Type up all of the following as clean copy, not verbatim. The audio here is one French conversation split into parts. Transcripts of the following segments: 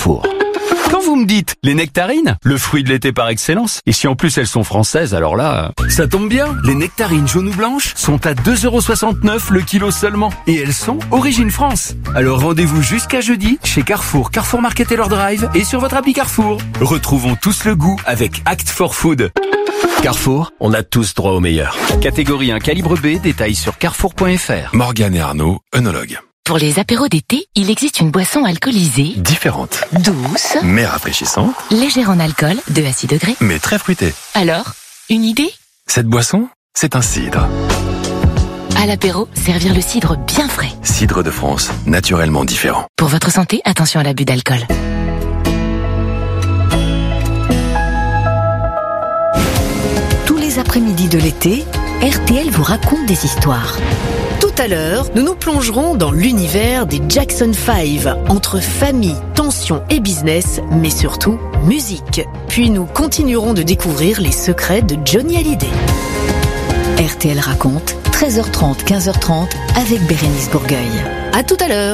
Carrefour. Quand vous me dites les nectarines, le fruit de l'été par excellence, et si en plus elles sont françaises, alors là, ça tombe bien. Les nectarines jaunes ou blanches sont à 2,69€ le kilo seulement. Et elles sont origine France. Alors rendez-vous jusqu'à jeudi chez Carrefour, Carrefour Market Taylor Drive et sur votre appli Carrefour. Retrouvons tous le goût avec Act for Food. Carrefour, on a tous droit au meilleur. Catégorie 1 calibre B, détails sur carrefour.fr. Morgane et Arnaud, œnologues. Pour les apéros d'été, il existe une boisson alcoolisée, Différentes, douce, mais rafraîchissantes, légère en alcool, de à 6 degrés. mais très fruitées. Alors, une idée? Cette boisson, c'est un cidre. À l'apéro, servir le cidre bien frais. Cidre de France, naturellement différent. Pour votre santé, attention à l'abus d'alcool. Tous les après-midi de l'été, RTL vous raconte des histoires. Tout à l'heure, nous nous plongerons dans l'univers des Jackson 5, entre famille, tension et business, mais surtout musique. Puis nous continuerons de découvrir les secrets de Johnny Hallyday. RTL raconte, 13h30, 15h30, avec Bérénice Bourgueil. À tout à l'heure.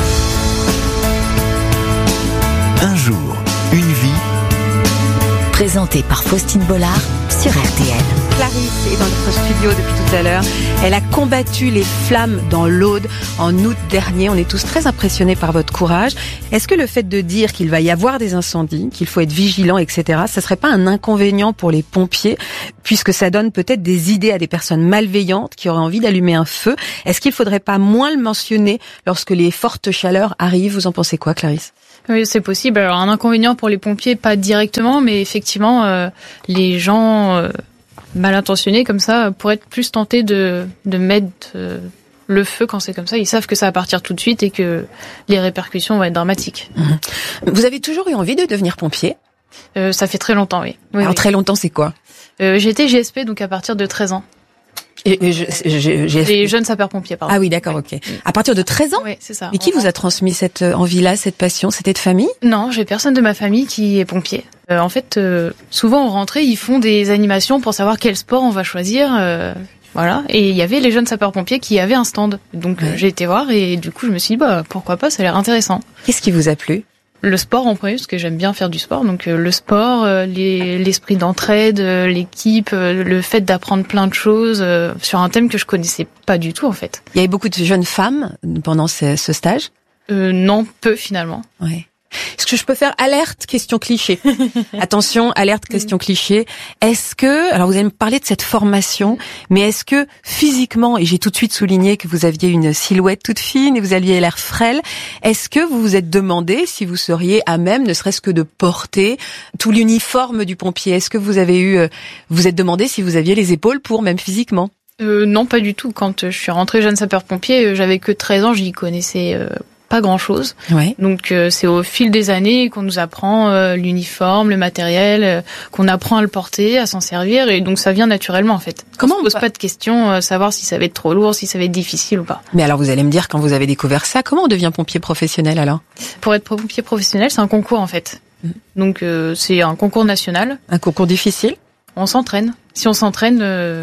Un jour, une vie. Présenté par Faustine Bollard sur RTL. Clarisse est dans notre studio depuis tout à l'heure. Elle a combattu les flammes dans l'Aude en août dernier. On est tous très impressionnés par votre courage. Est-ce que le fait de dire qu'il va y avoir des incendies, qu'il faut être vigilant, etc., ça serait pas un inconvénient pour les pompiers, puisque ça donne peut-être des idées à des personnes malveillantes qui auraient envie d'allumer un feu? Est-ce qu'il faudrait pas moins le mentionner lorsque les fortes chaleurs arrivent? Vous en pensez quoi, Clarisse? Oui, c'est possible. Alors, un inconvénient pour les pompiers, pas directement, mais effectivement, les gens mal intentionnés comme ça pourraient être plus tentés de mettre le feu quand c'est comme ça. Ils savent que ça va partir tout de suite et que les répercussions vont être dramatiques. Vous avez toujours eu envie de devenir pompier? Ça fait très longtemps, oui. Alors, très longtemps, c'est quoi? J'ai été GSP, donc à partir de 13 ans. Les jeunes sapeurs-pompiers, pardon. Ah oui, d'accord, ok. À partir de 13 ans? Oui, c'est ça. Et qui vous a transmis cette envie-là, cette passion? C'était de famille? Non, j'ai personne de ma famille qui est pompier. En fait, souvent au rentrée, ils font des animations pour savoir quel sport on va choisir. Voilà. Et il y avait les jeunes sapeurs-pompiers qui avaient un stand. Donc j'ai été voir et du coup je me suis dit pourquoi pas, ça a l'air intéressant. Qu'est-ce qui vous a plu? Le sport en premier, parce que j'aime bien faire du sport. Donc le sport, l'esprit d'entraide, l'équipe, le fait d'apprendre plein de choses sur un thème que je connaissais pas du tout en fait. Il y avait beaucoup de jeunes femmes pendant ce stage? Non, peu finalement. Ouais. Est-ce que je peux faire alerte question cliché? Attention, alerte question cliché. Est-ce que, alors vous allez me parler de cette formation, mais est-ce que physiquement, et j'ai tout de suite souligné que vous aviez une silhouette toute fine et vous aviez l'air frêle, est-ce que vous vous êtes demandé si vous seriez à même, ne serait-ce que de porter tout l'uniforme du pompier? Est-ce que vous êtes demandé si vous aviez les épaules pour, même physiquement? Non, pas du tout. Quand je suis rentrée jeune sapeur-pompier, j'avais que 13 ans, j'y connaissais pas grand-chose. Ouais. Donc c'est au fil des années qu'on nous apprend l'uniforme, le matériel, qu'on apprend à le porter, à s'en servir, et donc ça vient naturellement en fait. Comment on se pose pas de questions, savoir si ça va être trop lourd, si ça va être difficile ou pas. Mais alors vous allez me dire, quand vous avez découvert ça, comment on devient pompier professionnel alors? Pour être pompier professionnel, c'est un concours en fait. Donc c'est un concours national. Un concours difficile? On s'entraîne. Si on s'entraîne,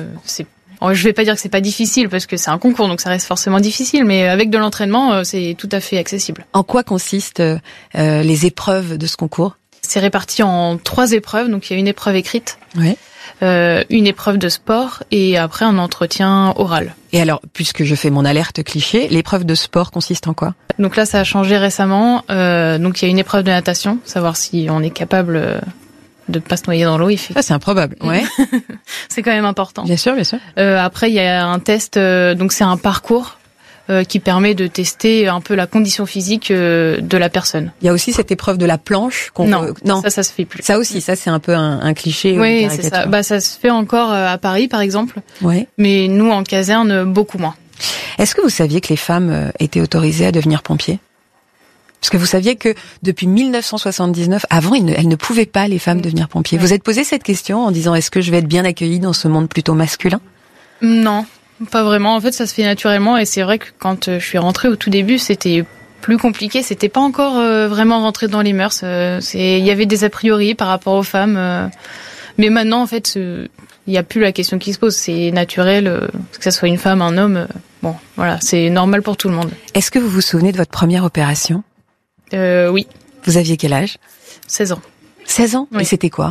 je vais pas dire que c'est pas difficile parce que c'est un concours, donc ça reste forcément difficile, mais avec de l'entraînement, c'est tout à fait accessible. En quoi consistent les épreuves de ce concours? C'est réparti en 3 épreuves, donc il y a une épreuve écrite, ouais. Une épreuve de sport et après un entretien oral. Et alors, puisque je fais mon alerte cliché, l'épreuve de sport consiste en quoi? Donc là, ça a changé récemment. Donc il y a une épreuve de natation, savoir si on est capable de pas se noyer dans l'eau. Ça, c'est improbable, ouais. C'est quand même important. Bien sûr, bien sûr. Après, il y a un test, donc c'est un parcours qui permet de tester un peu la condition physique de la personne. Il y a aussi cette épreuve de la planche. Non, ça se fait plus. Ça aussi, ça c'est un peu un cliché. Oui, c'est ça. Ça se fait encore à Paris, par exemple. Ouais. Mais nous, en caserne, beaucoup moins. Est-ce que vous saviez que les femmes étaient autorisées à devenir pompiers? Parce que vous saviez que depuis 1979, avant, elles ne pouvaient pas, les femmes, devenir pompiers. Vous êtes posé cette question en disant, est-ce que je vais être bien accueillie dans ce monde plutôt masculin? Non, pas vraiment. En fait, ça se fait naturellement. Et c'est vrai que quand je suis rentrée au tout début, c'était plus compliqué. C'était pas encore vraiment rentré dans les mœurs. Il y avait des a priori par rapport aux femmes. Mais maintenant, en fait, il n'y a plus la question qui se pose. C'est naturel, que ça soit une femme, un homme. Bon, voilà, c'est normal pour tout le monde. Est-ce que vous vous souvenez de votre première opération? Oui. Vous aviez quel âge ? 16 ans. 16 ans ? Oui. Et c'était quoi ?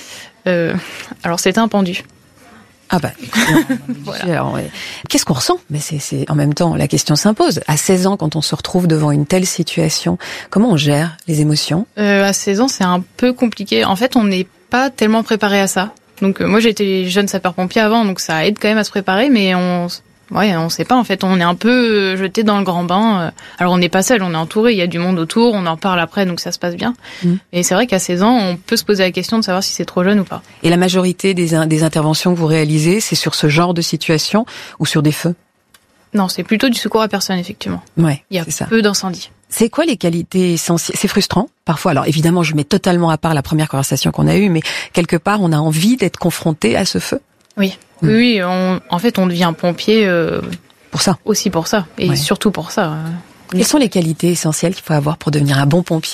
Alors c'était un pendu. Ah bah, Voilà. alors, ouais. Qu'est-ce qu'on ressent ? Mais c'est en même temps, la question s'impose. À 16 ans, quand on se retrouve devant une telle situation, comment on gère les émotions ? À 16 ans, c'est un peu compliqué. En fait, on n'est pas tellement préparé à ça. Donc moi, j'ai été jeune sapeur-pompier avant, donc ça aide quand même à se préparer, mais on sait pas en fait. On est un peu jeté dans le grand bain. Alors on n'est pas seul, on est entouré. Il y a du monde autour. On en parle après, donc ça se passe bien. Et c'est vrai qu'à 16 ans, on peut se poser la question de savoir si c'est trop jeune ou pas. Et la majorité des interventions que vous réalisez, c'est sur ce genre de situation ou sur des feux ? Non, c'est plutôt du secours à personne, effectivement. Ouais, Il y a c'est ça. peu d'incendies. C'est quoi les qualités essentielles ? C'est frustrant parfois. Alors évidemment, je mets totalement à part la première conversation qu'on a eue, mais quelque part, on a envie d'être confronté à ce feu. Oui. Oui, en fait, on devient pompier Pour ça. aussi pour ça, et Ouais. surtout pour ça. Quelles sont les qualités essentielles qu'il faut avoir pour devenir un bon pompier ?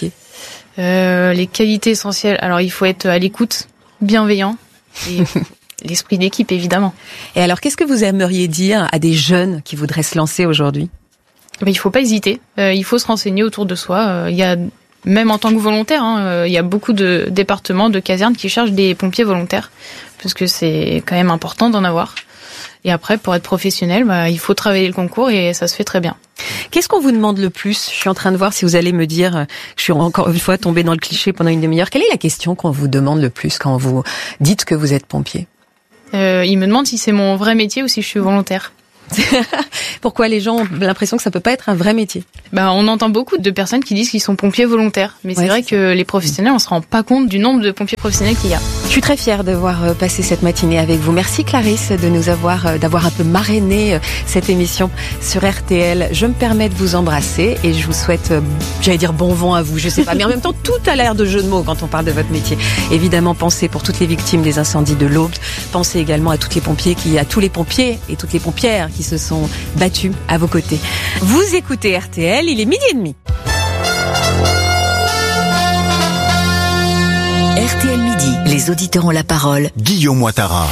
Les qualités essentielles, alors il faut être à l'écoute, bienveillant, et l'esprit d'équipe, évidemment. Et alors, qu'est-ce que vous aimeriez dire à des jeunes qui voudraient se lancer aujourd'hui ? Mais il faut pas hésiter, il faut se renseigner autour de soi. Il y a, même en tant que volontaire, il y a beaucoup de départements, de casernes qui cherchent des pompiers volontaires, parce que c'est quand même important d'en avoir. Et après, pour être professionnel, il faut travailler le concours et ça se fait très bien. Qu'est-ce qu'on vous demande le plus ? Je suis en train de voir si vous allez me dire, je suis encore une fois tombée dans le cliché pendant une demi-heure. Quelle est la question qu'on vous demande le plus quand vous dites que vous êtes pompier ? Ils me demandent si c'est mon vrai métier ou si je suis volontaire. Pourquoi les gens ont l'impression que ça peut pas être un vrai métier ? On entend beaucoup de personnes qui disent qu'ils sont pompiers volontaires. Mais c'est vrai que les professionnels, on se rend pas compte du nombre de pompiers professionnels qu'il y a. Je suis très fière d'avoir passé cette matinée avec vous. Merci Clarisse de nous d'avoir un peu marrainé cette émission sur RTL. Je me permets de vous embrasser et je vous souhaite, j'allais dire bon vent à vous, je sais pas, mais en même temps tout a l'air de jeu de mots quand on parle de votre métier. Évidemment, pensez pour toutes les victimes des incendies de l'Aube. Pensez également à tous les pompiers et toutes les pompières qui se sont battus à vos côtés. Vous écoutez RTL, il est 12h30. RTL Midi, les auditeurs ont la parole. Guillaume Ouattara.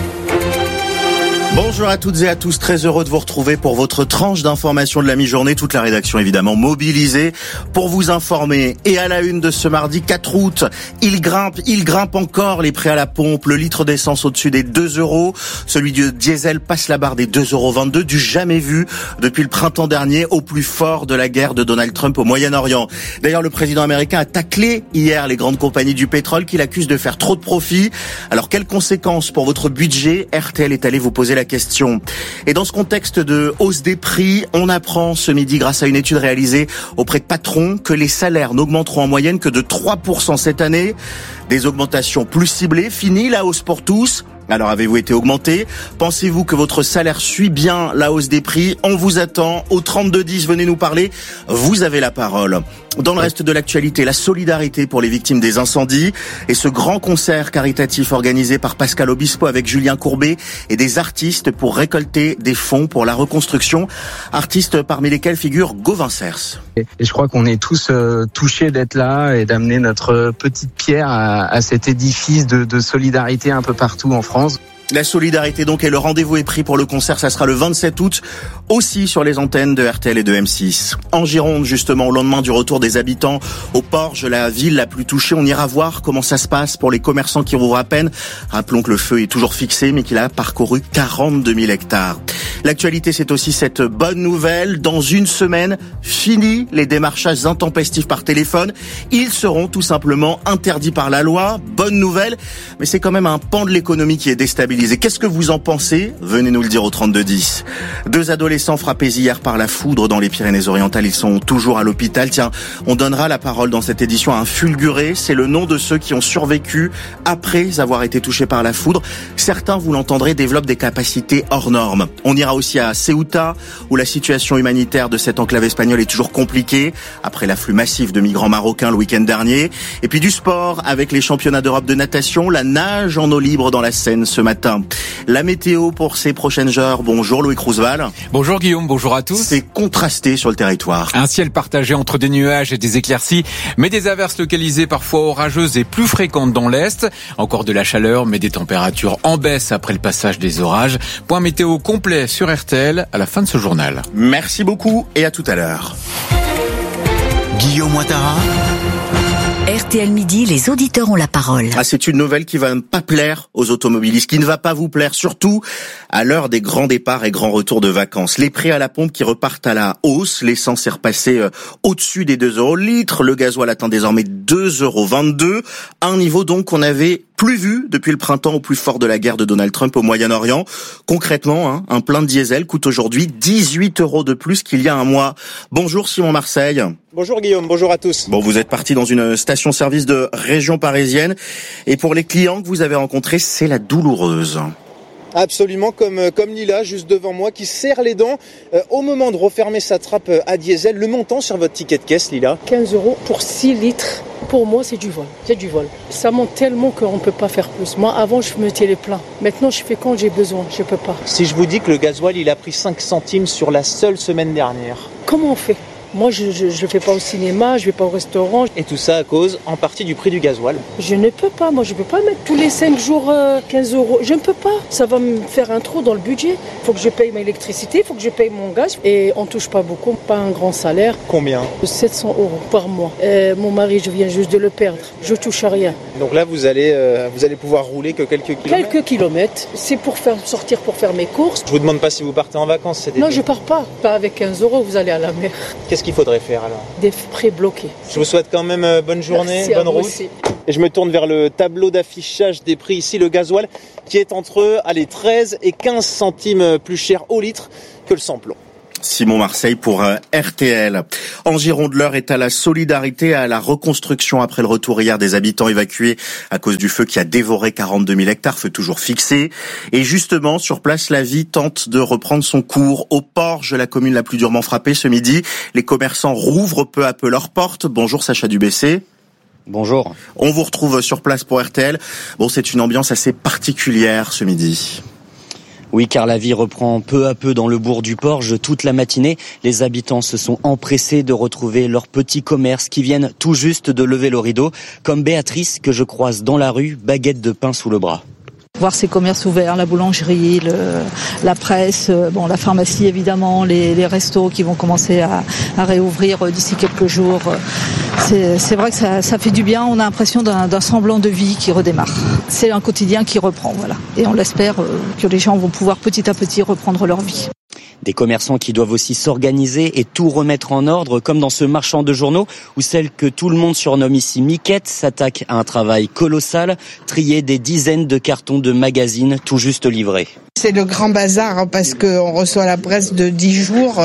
Bonjour à toutes et à tous, très heureux de vous retrouver pour votre tranche d'information de la mi-journée. Toute la rédaction évidemment mobilisée pour vous informer. Et à la une de ce mardi 4 août, il grimpe encore les prix à la pompe. Le litre d'essence au-dessus des 2 €. Celui du diesel passe la barre des 2,22 €, du jamais vu depuis le printemps dernier, au plus fort de la guerre de Donald Trump au Moyen-Orient. D'ailleurs, le président américain a taclé hier les grandes compagnies du pétrole qu'il accuse de faire trop de profits. Alors, quelles conséquences pour votre budget ? RTL est allé vous poser la question. Et dans ce contexte de hausse des prix, on apprend ce midi grâce à une étude réalisée auprès de patrons que les salaires n'augmenteront en moyenne que de 3% cette année. Des augmentations plus ciblées. Fini la hausse pour tous. Alors avez-vous été augmenté ? Pensez-vous que votre salaire suit bien la hausse des prix ? On vous attend au 3210, venez nous parler. Vous avez la parole. Dans le reste de l'actualité, la solidarité pour les victimes des incendies et ce grand concert caritatif organisé par Pascal Obispo avec Julien Courbet et des artistes pour récolter des fonds pour la reconstruction. Artistes parmi lesquels figure Gauvin Cers. Et je crois qu'on est tous touchés d'être là et d'amener notre petite pierre à cet édifice de solidarité un peu partout en France. La solidarité donc, et le rendez-vous est pris pour le concert, ça sera le 27 août, aussi sur les antennes de RTL et de M6. En Gironde, justement, au lendemain du retour des habitants au Porge, la ville la plus touchée, on ira voir comment ça se passe pour les commerçants qui rouvrent à peine. Rappelons que le feu est toujours fixé, mais qu'il a parcouru 42 000 hectares. L'actualité, c'est aussi cette bonne nouvelle. Dans une semaine, fini les démarchages intempestifs par téléphone. Ils seront tout simplement interdits par la loi. Bonne nouvelle, mais c'est quand même un pan de l'économie qui est déstabilisé. Qu'est-ce que vous en pensez ? Venez nous le dire au 3210. 2 adolescents frappés hier par la foudre dans les Pyrénées-Orientales. Ils sont toujours à l'hôpital. Tiens, on donnera la parole dans cette édition à un fulguré. C'est le nom de ceux qui ont survécu après avoir été touchés par la foudre. Certains, vous l'entendrez, développent des capacités hors normes. On ira aussi à Ceuta, où la situation humanitaire de cette enclave espagnole est toujours compliquée, après l'afflux massif de migrants marocains le week-end dernier. Et puis du sport, avec les championnats d'Europe de natation, la nage en eau libre dans la Seine ce matin. La météo pour ces prochaines heures. Bonjour Loïc Roosevelt. Bonjour Guillaume, bonjour à tous. C'est contrasté sur le territoire. Un ciel partagé entre des nuages et des éclaircies, mais des averses localisées parfois orageuses et plus fréquentes dans l'Est. Encore de la chaleur, mais des températures en baisse après le passage des orages. Point météo complet sur RTL à la fin de ce journal. Merci beaucoup et à tout à l'heure. Guillaume Ouattara. RTL Midi, les auditeurs ont la parole. C'est une nouvelle qui va pas plaire aux automobilistes, qui ne va pas vous plaire, surtout à l'heure des grands départs et grands retours de vacances. Les prix à la pompe qui repartent à la hausse, l'essence est repassée au-dessus des 2 € le litre, le gasoil atteint désormais 2,22 €, un niveau donc qu'on avait plus vu depuis le printemps au plus fort de la guerre de Donald Trump au Moyen-Orient. Concrètement, un plein de diesel coûte aujourd'hui 18 € de plus qu'il y a un mois. Bonjour Simon Marseille. Bonjour Guillaume, bonjour à tous. Bon, vous êtes parti dans une station-service de région parisienne et pour les clients que vous avez rencontrés, c'est la douloureuse. Absolument, comme Lila, juste devant moi, qui serre les dents au moment de refermer sa trappe à diesel. Le montant sur votre ticket de caisse, Lila ? 15 € pour 6 litres. Pour moi, c'est du vol. C'est du vol. Ça monte tellement qu'on ne peut pas faire plus. Moi, avant, je mettais les pleins. Maintenant, je fais quand j'ai besoin. Je peux pas. Si je vous dis que le gasoil, il a pris 5 centimes sur la seule semaine dernière. Comment on fait ? Moi, je ne vais pas au cinéma, je vais pas au restaurant. Et tout ça à cause, en partie, du prix du gasoil. Je ne peux pas. Moi, je peux pas mettre tous les 5 jours 15 €. Je ne peux pas. Ça va me faire un trou dans le budget. Il faut que je paye ma électricité, il faut que je paye mon gaz. Et on touche pas beaucoup, pas un grand salaire. Combien ? 700 € par mois. Mon mari, je viens juste de le perdre. Je touche à rien. Donc là, vous allez pouvoir rouler que quelques kilomètres ? Quelques kilomètres. C'est pour sortir pour faire mes courses. Je vous demande pas si vous partez en vacances cet été. Non, je pars pas. Pas avec 15 €, vous allez à la mer. Qu'est-ce qu'il faudrait faire alors ? Des prix bloqués. Je vous souhaite quand même bonne journée, merci, bonne route. Et je me tourne vers le tableau d'affichage des prix ici, le gasoil qui est entre 13 et 15 centimes plus cher au litre que le samplon. Simon Marseille pour RTL. En Gironde, l'heure est à la solidarité et à la reconstruction après le retour hier des habitants évacués à cause du feu qui a dévoré 42 000 hectares, feu toujours fixé. Et justement, sur place, la vie tente de reprendre son cours. Au Porge, la commune la plus durement frappée ce midi, les commerçants rouvrent peu à peu leurs portes. Bonjour Sacha Dubessé. Bonjour. On vous retrouve sur place pour RTL. Bon, c'est une ambiance assez particulière ce midi. Oui, car la vie reprend peu à peu dans le bourg du Porge. Toute la matinée, les habitants se sont empressés de retrouver leurs petits commerces qui viennent tout juste de lever le rideau, comme Béatrice que je croise dans la rue, baguette de pain sous le bras. Voir ces commerces ouverts, la boulangerie, la presse, la pharmacie évidemment, les restos qui vont commencer à réouvrir d'ici quelques jours. C'est vrai que ça fait du bien, on a l'impression d'un semblant de vie qui redémarre. C'est un quotidien qui reprend, voilà. Et on l'espère que les gens vont pouvoir petit à petit reprendre leur vie. Des commerçants qui doivent aussi s'organiser et tout remettre en ordre, comme dans ce marchand de journaux où celle que tout le monde surnomme ici Miquette s'attaque à un travail colossal, trier des dizaines de cartons de magazines tout juste livrés. C'est le grand bazar parce qu'on reçoit la presse de 10 jours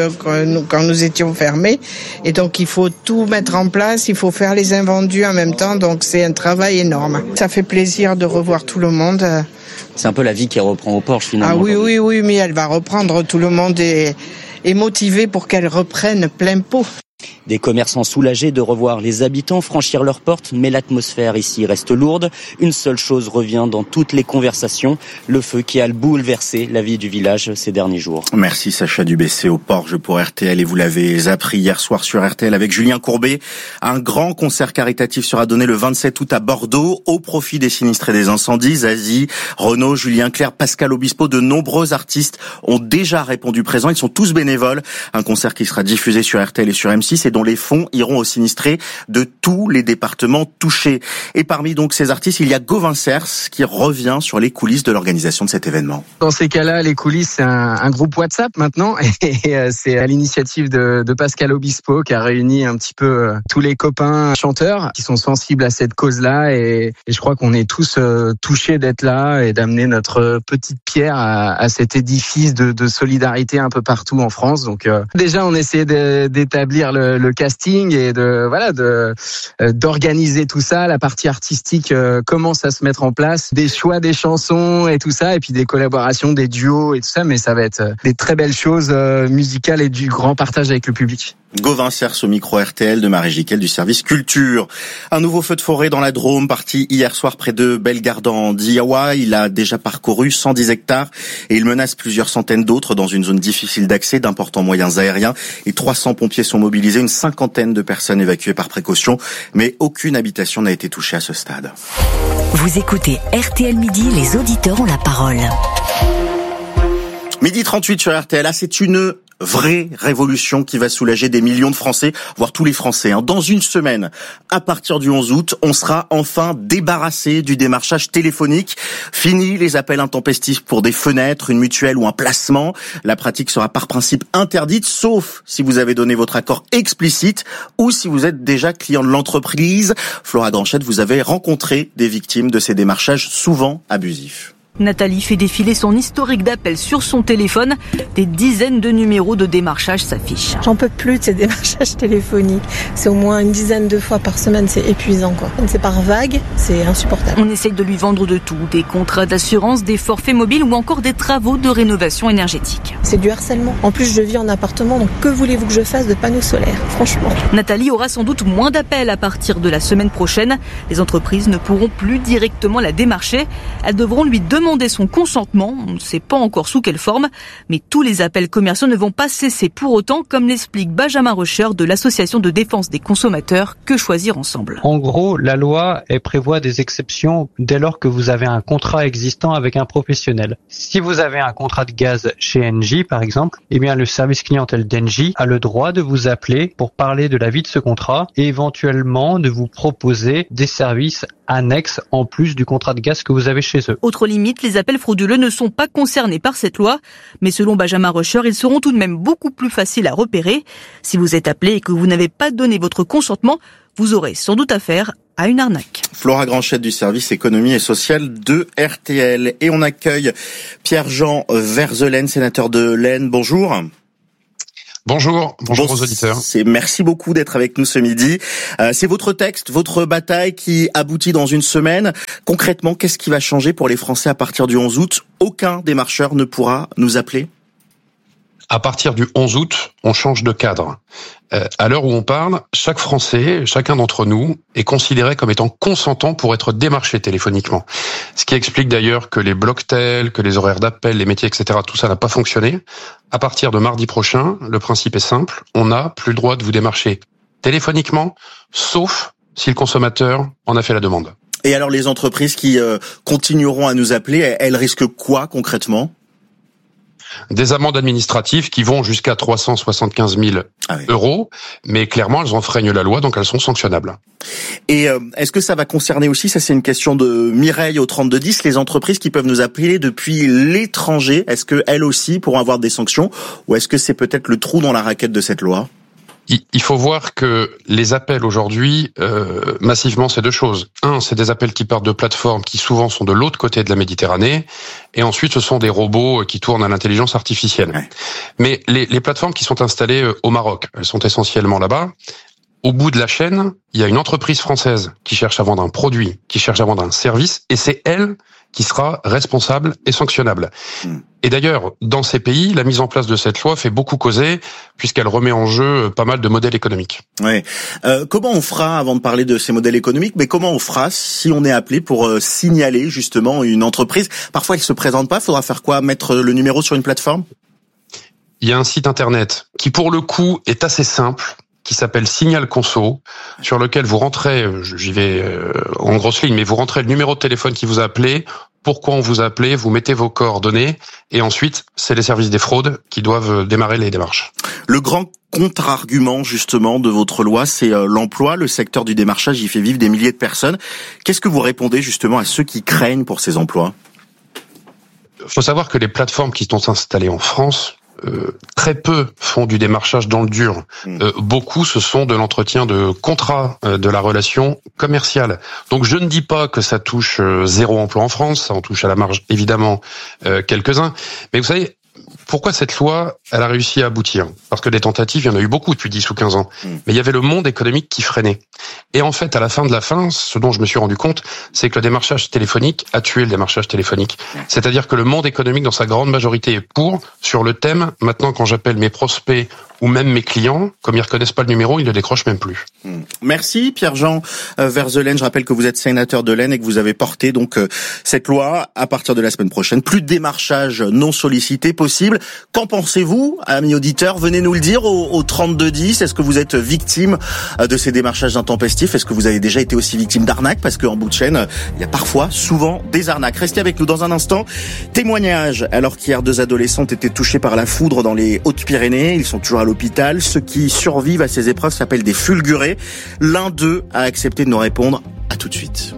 quand nous étions fermés. Et donc il faut tout mettre en place, il faut faire les invendus en même temps. Donc c'est un travail énorme. Ça fait plaisir de revoir tout le monde. C'est un peu la vie qui reprend au Porge finalement. Ah oui, mais elle va reprendre. Tout le monde est motivé pour qu'elle reprenne plein pot. Des commerçants soulagés de revoir les habitants franchir leurs portes, mais l'atmosphère ici reste lourde. Une seule chose revient dans toutes les conversations, le feu qui a bouleversé la vie du village ces derniers jours. Merci Sacha Dubessé au Porge pour RTL et vous l'avez appris hier soir sur RTL avec Julien Courbet. Un grand concert caritatif sera donné le 27 août à Bordeaux au profit des sinistrés des incendies. Zazie, Renaud, Julien Clerc, Pascal Obispo, de nombreux artistes ont déjà répondu présents. Ils sont tous bénévoles. Un concert qui sera diffusé sur RTL et sur M6 et dont les fonds iront aux sinistrés de tous les départements touchés. Et parmi donc ces artistes, il y a Gauvin Cers qui revient sur les coulisses de l'organisation de cet événement. Dans ces cas-là, les coulisses, c'est un groupe WhatsApp maintenant et c'est à l'initiative de Pascal Obispo qui a réuni un petit peu tous les copains chanteurs qui sont sensibles à cette cause-là et je crois qu'on est tous touchés d'être là et d'amener notre petite pierre à cet édifice de solidarité un peu partout en France. Donc déjà, on essaie d'établir le casting et d'organiser tout ça, la partie artistique commence à se mettre en place, des choix des chansons et tout ça, et puis des collaborations, des duos et tout ça, mais ça va être des très belles choses musicales et du grand partage avec le public. Gauvin Cers au micro RTL de Marie Giquel du service culture. Un nouveau feu de forêt dans la Drôme, parti hier soir près de Bellegarde en Diois. Il a déjà parcouru 110 hectares et il menace plusieurs centaines d'autres dans une zone difficile d'accès, d'importants moyens aériens et 300 pompiers sont mobilisés, une cinquantaine de personnes évacuées par précaution, mais aucune habitation n'a été touchée à ce stade. Vous écoutez RTL Midi, les auditeurs ont la parole. Midi 38 sur RTL, c'est une vraie révolution qui va soulager des millions de Français, voire tous les Français. Dans une semaine, à partir du 11 août, on sera enfin débarrassé du démarchage téléphonique. Fini les appels intempestifs pour des fenêtres, une mutuelle ou un placement. La pratique sera par principe interdite, sauf si vous avez donné votre accord explicite ou si vous êtes déjà client de l'entreprise. Flora Granchette, vous avez rencontré des victimes de ces démarchages souvent abusifs. Nathalie fait défiler son historique d'appels sur son téléphone. Des dizaines de numéros de démarchage s'affichent. J'en peux plus de ces démarchages téléphoniques. C'est au moins une dizaine de fois par semaine, c'est épuisant, quoi. C'est par vague, c'est insupportable. On essaye de lui vendre de tout, des contrats d'assurance, des forfaits mobiles ou encore des travaux de rénovation énergétique. C'est du harcèlement. En plus, je vis en appartement, donc que voulez-vous que je fasse de panneaux solaires, franchement. Nathalie aura sans doute moins d'appels à partir de la semaine prochaine. Les entreprises ne pourront plus directement la démarcher. Elles devront lui demander son consentement, on ne sait pas encore sous quelle forme, mais tous les appels commerciaux ne vont pas cesser pour autant, comme l'explique Benjamin Rocher de l'association de défense des consommateurs Que Choisir Ensemble. En gros, la loi prévoit des exceptions dès lors que vous avez un contrat existant avec un professionnel. Si vous avez un contrat de gaz chez Engie, par exemple, eh bien le service clientèle d'Engie a le droit de vous appeler pour parler de la vie de ce contrat et éventuellement de vous proposer des services annexes en plus du contrat de gaz que vous avez chez eux. Autre limite, les appels frauduleux ne sont pas concernés par cette loi, mais selon Benjamin Rocher, ils seront tout de même beaucoup plus faciles à repérer. Si vous êtes appelé et que vous n'avez pas donné votre consentement, vous aurez sans doute affaire à une arnaque. Flora Granchette du service économie et social de RTL. Et on accueille Pierre-Jean Verzelaine, sénateur de l'Aisne. Bonjour. Bonjour aux auditeurs. Merci beaucoup d'être avec nous ce midi. C'est votre texte, votre bataille qui aboutit dans une semaine. Concrètement, qu'est-ce qui va changer pour les Français à partir du 11 août ? Aucun démarcheur ne pourra nous appeler ? À partir du 11 août, on change de cadre. À l'heure où on parle, chaque Français, chacun d'entre nous, est considéré comme étant consentant pour être démarché téléphoniquement. Ce qui explique d'ailleurs que les blocs-tel, que les horaires d'appel, les métiers, etc., tout ça n'a pas fonctionné. À partir de mardi prochain, le principe est simple, on n'a plus le droit de vous démarcher téléphoniquement, sauf si le consommateur en a fait la demande. Et alors les entreprises qui continueront à nous appeler, elles risquent quoi concrètement ? Des amendes administratives qui vont jusqu'à 375 000 euros, mais clairement, elles enfreignent la loi, donc elles sont sanctionnables. Et est-ce que ça va concerner aussi, ça c'est une question de Mireille au 3210, les entreprises qui peuvent nous appeler depuis l'étranger, est-ce qu'elles aussi pourront avoir des sanctions, ou est-ce que c'est peut-être le trou dans la raquette de cette loi ? Il faut voir que les appels aujourd'hui, massivement, c'est deux choses. Un, c'est des appels qui partent de plateformes qui souvent sont de l'autre côté de la Méditerranée, et ensuite ce sont des robots qui tournent à l'intelligence artificielle. Ouais. Mais les plateformes qui sont installées au Maroc, elles sont essentiellement là-bas. Au bout de la chaîne, il y a une entreprise française qui cherche à vendre un produit, qui cherche à vendre un service, et c'est elle qui sera responsable et sanctionnable. Et d'ailleurs, dans ces pays, la mise en place de cette loi fait beaucoup causer, puisqu'elle remet en jeu pas mal de modèles économiques. Ouais. Comment on fera, avant de parler de ces modèles économiques, mais comment on fera si on est appelé pour signaler justement une entreprise ? Parfois, elle se présente pas, faudra faire quoi ? Mettre le numéro sur une plateforme ? Il y a un site internet qui, pour le coup, est assez simple, qui s'appelle Signal Conso, sur lequel vous rentrez, j'y vais en grosse ligne, mais vous rentrez le numéro de téléphone qui vous a appelé, pourquoi on vous a appelé, vous mettez vos coordonnées, et ensuite, c'est les services des fraudes qui doivent démarrer les démarches. Le grand contre-argument, justement, de votre loi, c'est l'emploi. Le secteur du démarchage, il fait vivre des milliers de personnes. Qu'est-ce que vous répondez, justement, à ceux qui craignent pour ces emplois ? Il faut savoir que les plateformes qui sont installées en France, très peu font du démarchage dans le dur. Beaucoup, ce sont de l'entretien de contrat, de la relation commerciale. Donc je ne dis pas que ça touche zéro emploi en France, ça en touche à la marge évidemment quelques-uns. Mais vous savez, pourquoi cette loi, elle a réussi à aboutir ? Parce que des tentatives, il y en a eu beaucoup depuis 10 ou 15 ans. Mais il y avait le monde économique qui freinait. Et en fait, à la fin de la fin, ce dont je me suis rendu compte, c'est que le démarchage téléphonique a tué le démarchage téléphonique. C'est-à-dire que le monde économique, dans sa grande majorité, est pour, sur le thème, maintenant quand j'appelle mes prospects ou même mes clients, comme ils reconnaissent pas le numéro, ils ne décrochent même plus. Merci Pierre-Jean Verzelaine. Je rappelle que vous êtes sénateur de l'Aisne et que vous avez porté donc cette loi à partir de la semaine prochaine. Plus de démarchage non sollicité possible. Qu'en pensez-vous, amis auditeurs? Venez nous le dire au 3210. Est-ce que vous êtes victime de ces démarchages intempestifs? Est-ce que vous avez déjà été aussi victime d'arnaques? Parce qu'en bout de chaîne, il y a parfois, souvent, des arnaques. Restez avec nous dans un instant. Témoignage. Alors qu'hier, 2 adolescentes étaient touchées par la foudre dans les Hautes-Pyrénées. Ils sont toujours à l'hôpital. Ceux qui survivent à ces épreuves s'appellent des fulgurés. L'un d'eux a accepté de nous répondre. À tout de suite.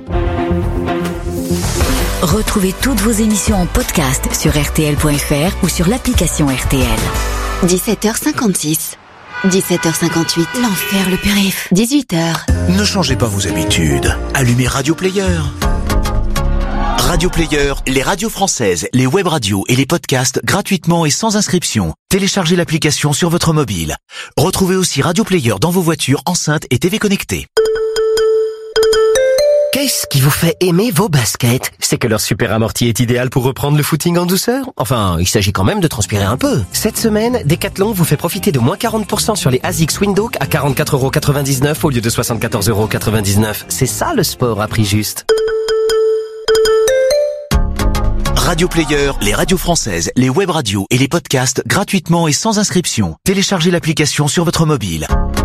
Retrouvez toutes vos émissions en podcast sur rtl.fr ou sur l'application RTL. 17h56. 17h58, l'enfer le périph. 18h. Ne changez pas vos habitudes. Allumez Radio Player. Radio Player, les radios françaises, les web radios et les podcasts gratuitement et sans inscription. Téléchargez l'application sur votre mobile. Retrouvez aussi Radio Player dans vos voitures, enceintes et TV connectées. Qu'est-ce qui vous fait aimer vos baskets? C'est que leur super amorti est idéal pour reprendre le footing en douceur? Enfin, il s'agit quand même de transpirer un peu. Cette semaine, Decathlon vous fait profiter de moins 40% sur les ASICS Windhoek à 44,99€ au lieu de 74,99€. C'est ça le sport à prix juste. Radio Player, les radios françaises, les web radios et les podcasts gratuitement et sans inscription. Téléchargez l'application sur votre mobile.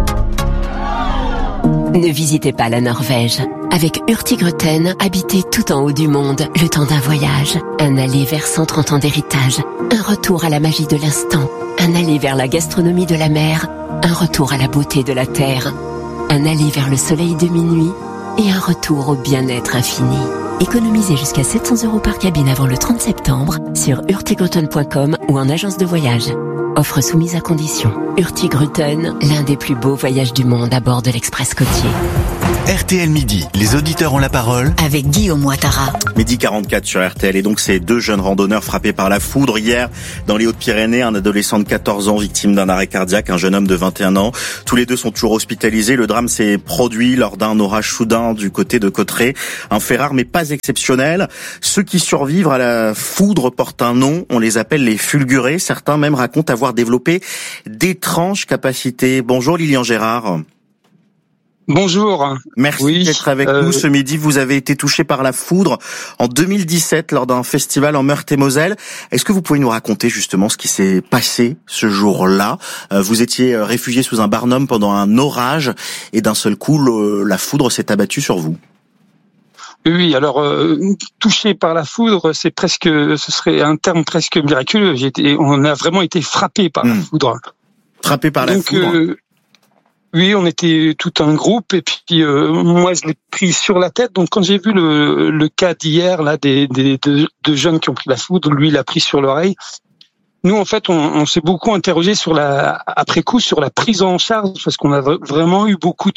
Ne visitez pas la Norvège. Avec Hurtigruten, habitez tout en haut du monde, le temps d'un voyage. Un aller vers 130 ans d'héritage. Un retour à la magie de l'instant. Un aller vers la gastronomie de la mer. Un retour à la beauté de la terre. Un aller vers le soleil de minuit. Et un retour au bien-être infini. Économisez jusqu'à 700€ par cabine avant le 30 septembre sur hurtigruten.com ou en agence de voyage. Offre soumise à condition. Hurtigruten, l'un des plus beaux voyages du monde à bord de l'Express côtier. RTL Midi, les auditeurs ont la parole. Avec Guillaume Ouattara. Midi 44 sur RTL. Et donc ces 2 jeunes randonneurs frappés par la foudre hier dans les Hautes-Pyrénées. Un adolescent de 14 ans victime d'un arrêt cardiaque, un jeune homme de 21 ans. Tous les 2 sont toujours hospitalisés. Le drame s'est produit lors d'un orage soudain du côté de Cauterets. Un fait rare mais pas exceptionnel. Ceux qui survivent à la foudre portent un nom. On les appelle les fulgurés. Certains même racontent avoir développé d'étranges capacités. Bonjour Lilian Gérard. Bonjour. Merci d'être avec nous ce midi. Vous avez été touché par la foudre en 2017 lors d'un festival en Meurthe-et-Moselle. Est-ce que vous pouvez nous raconter justement ce qui s'est passé ce jour-là? Vous étiez réfugié sous un barnum pendant un orage et d'un seul coup, la foudre s'est abattue sur vous. Oui, alors touché par la foudre, ce serait un terme presque miraculeux. On a vraiment été frappé par la foudre. Frappé par la foudre. Oui, on était tout un groupe et puis moi je l'ai pris sur la tête. Donc quand j'ai vu le cas d'hier là des deux jeunes qui ont pris la foudre, lui il a pris sur l'oreille. Nous en fait on s'est beaucoup interrogé après coup sur la prise en charge parce qu'on a vraiment eu beaucoup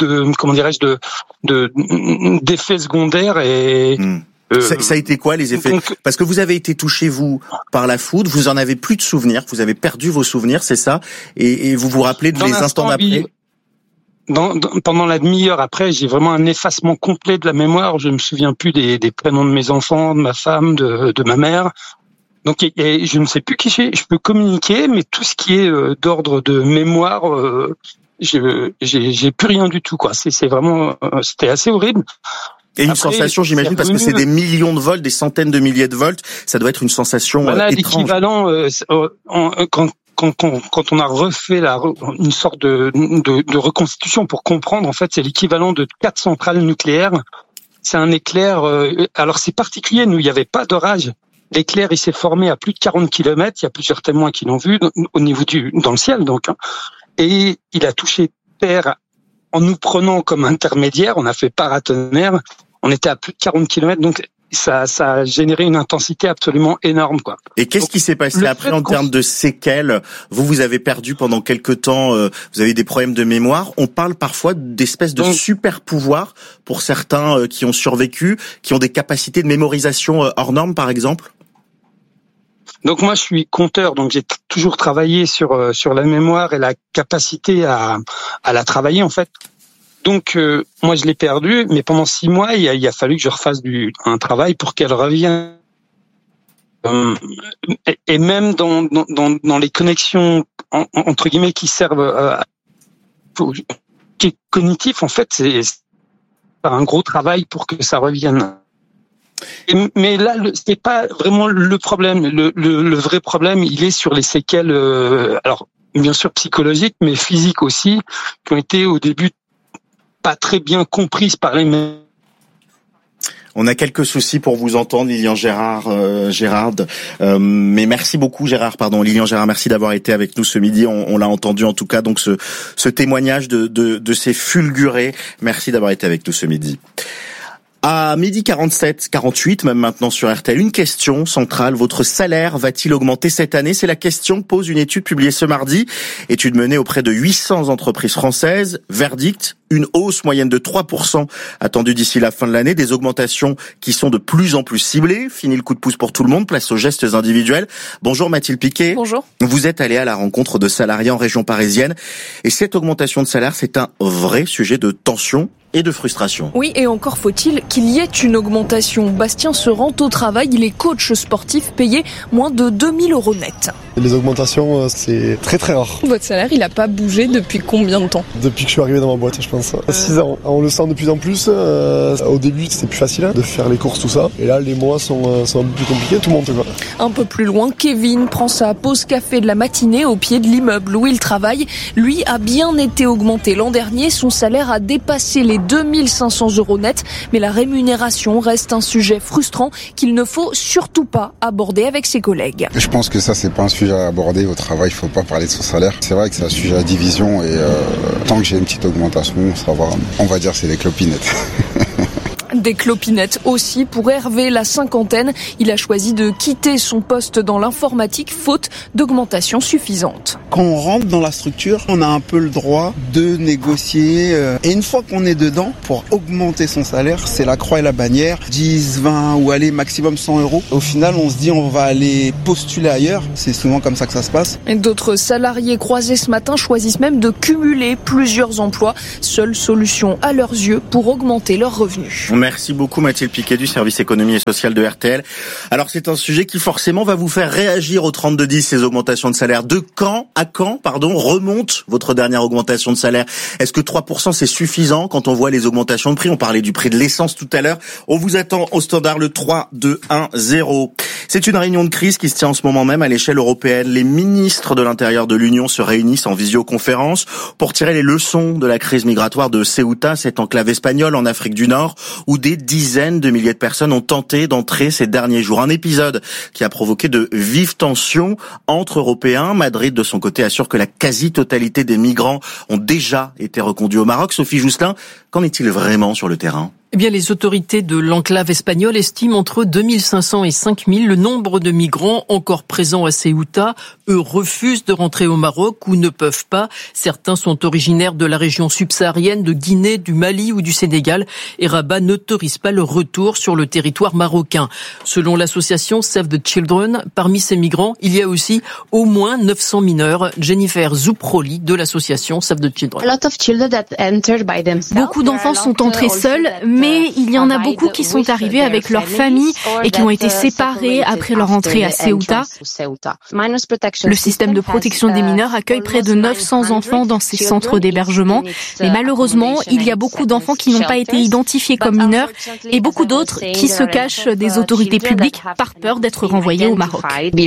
d'effets secondaires et ça a été quoi les effets? Parce que vous avez été touché vous par la foudre, vous en avez plus de souvenirs, vous avez perdu vos souvenirs, c'est ça? Et vous vous rappelez de les instants d'après? Pendant la demi-heure après, j'ai vraiment un effacement complet de la mémoire. Je me souviens plus des prénoms de mes enfants, de ma femme, de ma mère. Donc, je ne sais plus qui j'ai. Je peux communiquer, mais tout ce qui est d'ordre de mémoire, j'ai plus rien du tout, quoi. C'est vraiment, c'était assez horrible. Et une sensation, j'imagine, parce que c'est des millions de volts, des centaines de milliers de volts, ça doit être une sensation étrange. L'équivalent, quand on a refait une sorte de reconstitution pour comprendre, en fait, c'est l'équivalent de 4 centrales nucléaires. C'est un éclair. Alors c'est particulier. Nous, il n'y avait pas d'orage. L'éclair, il s'est formé à plus de 40 km. Il y a plusieurs témoins qui l'ont vu au niveau dans le ciel, donc. Et il a touché terre en nous prenant comme intermédiaire. On a fait paratonnerre. On était à plus de 40 km, donc. Ça a généré une intensité absolument énorme, quoi. Et qu'est-ce qui s'est passé après en termes de séquelles? Vous avez perdu pendant quelque temps, vous avez des problèmes de mémoire. On parle parfois d'espèces de super pouvoirs pour certains qui ont survécu, qui ont des capacités de mémorisation hors normes, par exemple. Donc moi je suis conteur, donc j'ai toujours travaillé sur la mémoire et la capacité à la travailler, en fait. Donc moi je l'ai perdue, mais pendant 6 mois il a fallu que je refasse un travail pour qu'elle revienne Et même dans les connexions entre guillemets qui servent qui est cognitif, en fait, c'est un gros travail pour que ça revienne. Mais là, c'est pas vraiment le problème. Le vrai problème, il est sur les séquelles, alors bien sûr psychologiques, mais physiques aussi, qui ont été au début pas très bien comprises par les mêmes. On a quelques soucis pour vous entendre, Lilian Gérard, mais merci beaucoup Lilian Gérard, merci d'avoir été avec nous ce midi. On l'a entendu en tout cas, donc ce témoignage de ces fulgurés. Merci d'avoir été avec nous ce midi. À 12h47, même maintenant sur RTL, une question centrale. Votre salaire va-t-il augmenter cette année? C'est la question que pose une étude publiée ce mardi. Étude menée auprès de 800 entreprises françaises. Verdict, une hausse moyenne de 3% attendue d'ici la fin de l'année. Des augmentations qui sont de plus en plus ciblées. Fini le coup de pouce pour tout le monde, place aux gestes individuels. Bonjour Mathilde Piquet. Bonjour. Vous êtes allée à la rencontre de salariés en région parisienne. Et cette augmentation de salaire, c'est un vrai sujet de tension et de frustration. Oui, et encore faut-il qu'il y ait une augmentation. Bastien se rend au travail, il est coach sportif payé moins de 2000 € net. Les augmentations, c'est très très rare. Votre salaire, il n'a pas bougé depuis combien de temps? Depuis que je suis arrivé dans ma boîte, je pense. 6 ans. On le sent de plus en plus. Au début, c'était plus facile de faire les courses, tout ça. Et là, les mois sont un peu plus compliqués, tout monte quoi. Un peu plus loin, Kevin prend sa pause café de la matinée au pied de l'immeuble où il travaille. Lui a bien été augmenté l'an dernier. Son salaire a dépassé les 2500 € net, mais la rémunération reste un sujet frustrant qu'il ne faut surtout pas aborder avec ses collègues. Je pense que ça, c'est pas un sujet à aborder au travail, il faut pas parler de son salaire. C'est vrai que c'est un sujet à division et tant que j'ai une petite augmentation, ça va, on va dire c'est des clopinettes. Des clopinettes aussi pour Hervé, la cinquantaine. Il a choisi de quitter son poste dans l'informatique faute d'augmentation suffisante. Quand on rentre dans la structure, on a un peu le droit de négocier. Et une fois qu'on est dedans, pour augmenter son salaire, c'est la croix et la bannière. 10, 20 ou aller maximum 100 €. Au final, on se dit on va aller postuler ailleurs. C'est souvent comme ça que ça se passe. Et d'autres salariés croisés ce matin choisissent même de cumuler plusieurs emplois. Seule solution à leurs yeux pour augmenter leurs revenus. Merci beaucoup Mathilde Piquet du service économie et social de RTL. Alors c'est un sujet qui forcément va vous faire réagir au 32-10, ces augmentations de salaire. De quand à quand, remonte votre dernière augmentation de salaire? Est-ce que 3% c'est suffisant quand on voit les augmentations de prix? On parlait du prix de l'essence tout à l'heure. On vous attend au standard le 3-2-1-0. C'est une réunion de crise qui se tient en ce moment même à l'échelle européenne. Les ministres de l'Intérieur de l'Union se réunissent en visioconférence pour tirer les leçons de la crise migratoire de Ceuta, cette enclave espagnole en Afrique du Nord, où des dizaines de milliers de personnes ont tenté d'entrer ces derniers jours. Un épisode qui a provoqué de vives tensions entre Européens. Madrid, de son côté, assure que la quasi-totalité des migrants ont déjà été reconduits au Maroc. Sophie Jousselin, qu'en est-il vraiment sur le terrain ? Eh bien, les autorités de l'enclave espagnole estiment entre 2500 et 5000 le nombre de migrants encore présents à Ceuta. Eux refusent de rentrer au Maroc ou ne peuvent pas. Certains sont originaires de la région subsaharienne, de Guinée, du Mali ou du Sénégal. Et Rabat n'autorise pas leur retour sur le territoire marocain. Selon l'association Save the Children, parmi ces migrants, il y a aussi au moins 900 mineurs. Jennifer Zuproli de l'association Save the Children. Beaucoup d'enfants sont entrés seuls, mais il y en a beaucoup qui sont arrivés avec leurs familles et qui ont été séparés après leur entrée à Ceuta. Le système de protection des mineurs accueille près de 900 enfants dans ces centres d'hébergement. Mais malheureusement, il y a beaucoup d'enfants qui n'ont pas été identifiés comme mineurs et beaucoup d'autres qui se cachent des autorités publiques par peur d'être renvoyés au Maroc.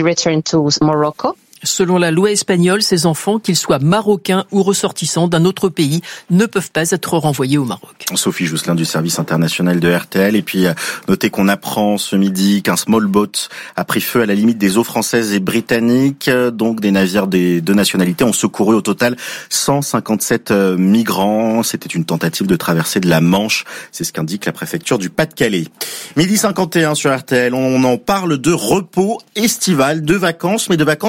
Selon la loi espagnole, ces enfants, qu'ils soient marocains ou ressortissants d'un autre pays, ne peuvent pas être renvoyés au Maroc. Sophie Jousselin du service international de RTL. Et puis, notez qu'on apprend ce midi qu'un small boat a pris feu à la limite des eaux françaises et britanniques. Donc, des navires des deux nationalités ont secouru au total 157 migrants. C'était une tentative de traversée de la Manche. C'est ce qu'indique la préfecture du Pas-de-Calais. 12h51 sur RTL. On en parle de repos estival, de vacances, mais de vacances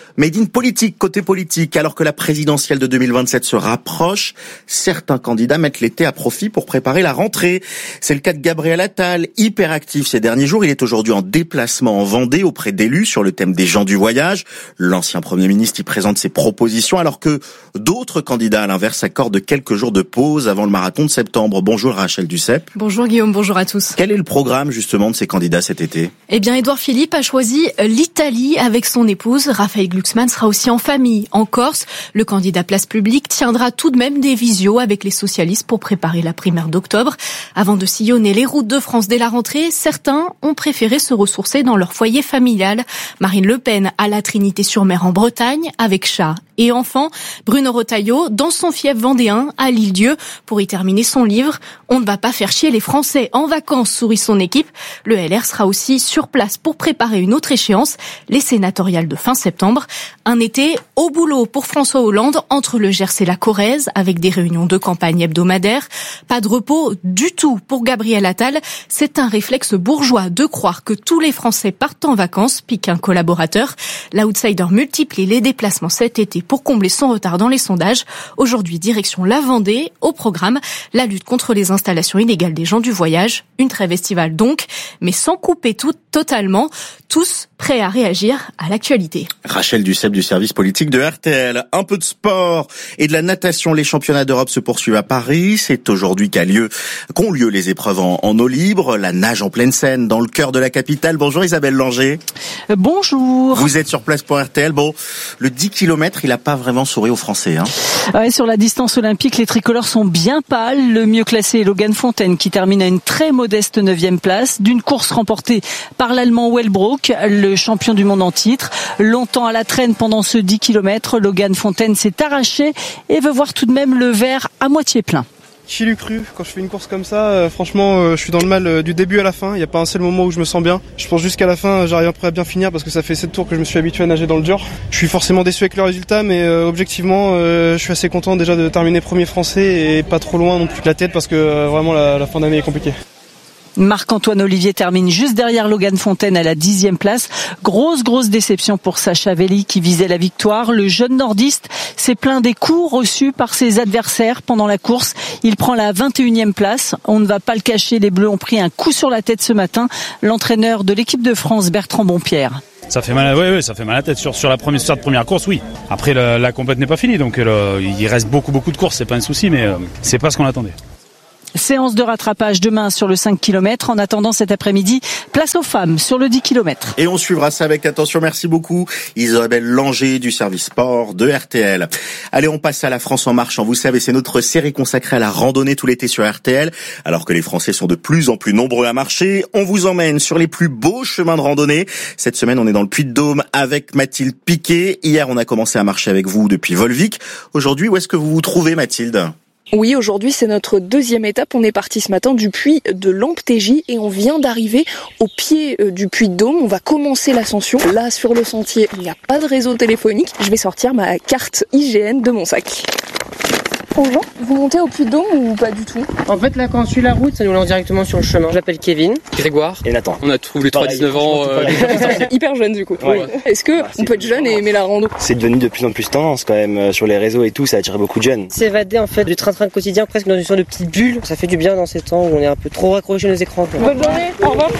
Made in politique, côté politique, alors que la présidentielle de 2027 se rapproche, certains candidats mettent l'été à profit pour préparer la rentrée. C'est le cas de Gabriel Attal, hyper actif ces derniers jours. Il est aujourd'hui en déplacement en Vendée auprès d'élus sur le thème des gens du voyage. L'ancien Premier ministre y présente ses propositions, alors que d'autres candidats, à l'inverse, accordent quelques jours de pause avant le marathon de septembre. Bonjour Rachel Duceppe. Bonjour Guillaume, bonjour à tous. Quel est le programme justement de ces candidats cet été ? Eh bien, Édouard Philippe a choisi l'Italie avec son épouse. Raphaël Glucksmann sera aussi en famille, en Corse. Le candidat Place Publique tiendra tout de même des visios avec les socialistes pour préparer la primaire d'octobre. Avant de sillonner les routes de France dès la rentrée, certains ont préféré se ressourcer dans leur foyer familial. Marine Le Pen à la Trinité-sur-Mer en Bretagne, avec chat et enfants. Bruno Retailleau dans son fief vendéen à l'Île-Dieu pour y terminer son livre. On ne va pas faire chier les Français en vacances, sourit son équipe. Le LR sera aussi sur place pour préparer une autre échéance, les sénatoriales de fin septembre. Un été au boulot pour François Hollande entre le Gers et la Corrèze avec des réunions de campagne hebdomadaires. Pas de repos du tout pour Gabriel Attal. C'est un réflexe bourgeois de croire que tous les Français partent en vacances, pique un collaborateur. L'outsider multiplie les déplacements cet été pour combler son retard dans les sondages. Aujourd'hui, direction la Vendée. Au programme, la lutte contre les installations illégales des gens du voyage. Une trêve estivale donc, mais sans couper tout totalement. Tous prêts à réagir à l'actualité. Rachel Duceppe du service politique de RTL. Un peu de sport et de la natation. Les championnats d'Europe se poursuivent à Paris. C'est aujourd'hui qu'ont lieu les épreuves en eau libre. La nage en pleine Seine dans le cœur de la capitale. Bonjour Isabelle Langer. Bonjour. Vous êtes sur place pour RTL. Bon, le 10 km, il a pas vraiment souri aux Français, hein. Ouais, sur la distance olympique, les tricolores sont bien pâles. Le mieux classé est Logan Fontaine qui termine à une très modeste 9e place d'une course remportée par l'Allemand Wellbrook, le champion du monde en titre. Longtemps à la traîne pendant ce 10 km, Logan Fontaine s'est arraché et veut voir tout de même le verre à moitié plein. J'y ai cru, quand je fais une course comme ça, franchement, je suis dans le mal du début à la fin. Il n'y a pas un seul moment où je me sens bien. Je pense jusqu'à la fin, j'arrive après à bien finir parce que ça fait 7 tours que je me suis habitué à nager dans le dur. Je suis forcément déçu avec le résultat, mais objectivement, je suis assez content déjà de terminer premier français et pas trop loin non plus de la tête parce que vraiment la fin d'année est compliquée. Marc-Antoine Olivier termine juste derrière Logan Fontaine à la 10e place. Grosse déception pour Sacha Veli qui visait la victoire. Le jeune nordiste s'est plaint des coups reçus par ses adversaires pendant la course. Il prend la 21e place. On ne va pas le cacher, les Bleus ont pris un coup sur la tête ce matin. L'entraîneur de l'équipe de France, Bertrand Bonpierre. Ça fait mal, oui, ça fait mal à la tête sur la première course, oui. Après, la compète n'est pas finie, donc il reste beaucoup de courses, c'est pas un souci, mais c'est pas ce qu'on attendait. Séance de rattrapage demain sur le 5 km. En attendant cet après-midi, place aux femmes sur le 10 km. Et on suivra ça avec attention. Merci beaucoup Isabelle Langer du service sport de RTL. Allez, on passe à la France en marche. Vous savez, c'est notre série consacrée à la randonnée tout l'été sur RTL. Alors que les Français sont de plus en plus nombreux à marcher, on vous emmène sur les plus beaux chemins de randonnée. Cette semaine, on est dans le Puy-de-Dôme avec Mathilde Piquet. Hier, on a commencé à marcher avec vous depuis Volvic. Aujourd'hui, où est-ce que vous vous trouvez, Mathilde ? Oui, aujourd'hui c'est notre deuxième étape. On est parti ce matin du puits de Lampetégy et on vient d'arriver au pied du Puy-de-Dôme. On va commencer l'ascension. Là sur le sentier, il n'y a pas de réseau téléphonique. Je vais sortir ma carte IGN de mon sac. Bonjour, vous montez au Puy-de-Dôme ou pas du tout ? En fait là quand on suit la route, ça nous lance directement sur le chemin. Je m'appelle Kevin, Grégoire et Nathan. On a tous les 3-19 ans. Hyper jeune du coup. Ouais. Est-ce que on peut être jeune et aimer la rando ? C'est devenu de plus en plus tendance quand même sur les réseaux et tout, ça attire beaucoup de jeunes. S'évader en fait du train-train quotidien presque dans une sorte de petite bulle, ça fait du bien dans ces temps où on est un peu trop raccroché nos écrans. Bonne journée, au revoir.